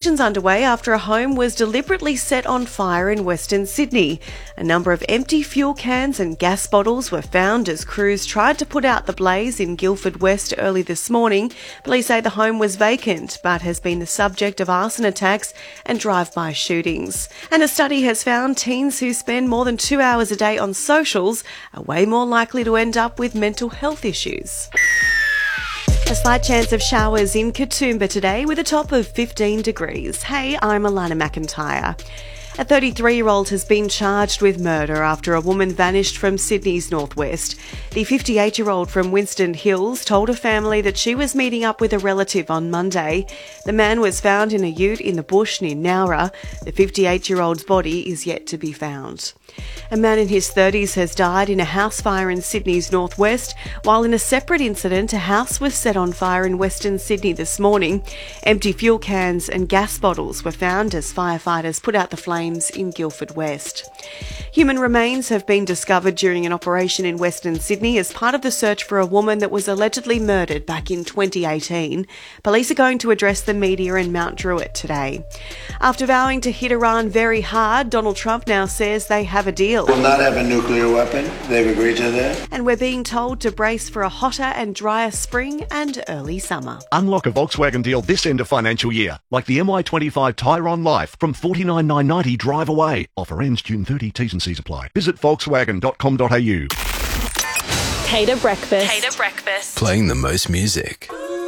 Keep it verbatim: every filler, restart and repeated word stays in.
Investigations underway after a home was deliberately set on fire in Western Sydney. A number of empty fuel cans and gas bottles were found as crews tried to put out the blaze in Guildford West early this morning. Police say the home was vacant but has been the subject of arson attacks and drive-by shootings. And a study has found teens who spend more than two hours a day on socials are way more likely to end up with mental health issues. A slight chance of showers in Katoomba today with a top of fifteen degrees. Hey, I'm Alana McIntyre. A thirty-three-year-old has been charged with murder after a woman vanished from Sydney's northwest. The fifty-eight-year-old from Winston Hills told her family that she was meeting up with a relative on Monday. The man was found in a ute in the bush near Nowra. The fifty-eight-year-old's body is yet to be found. A man in his thirties has died in a house fire in Sydney's northwest, while in a separate incident, a house was set on fire in Western Sydney this morning. Empty fuel cans and gas bottles were found as firefighters put out the flames in Guildford West. Human remains have been discovered during an operation in Western Sydney as part of the search for a woman that was allegedly murdered back in twenty eighteen. Police are going to address the media in Mount Druitt today. After vowing to hit Iran very hard, Donald Trump now says they have a deal. Will not have a nuclear weapon. They've agreed to that. And we're being told to brace for a hotter and drier spring and early summer. Unlock a Volkswagen deal this end of financial year, like the M I twenty-five Tyron Life from forty-nine thousand nine hundred ninety drive away. Offer ends June thirtieth. T's and C's apply. Visit volkswagen dot com dot a u. Cater Breakfast. Cater Breakfast. Playing the most music.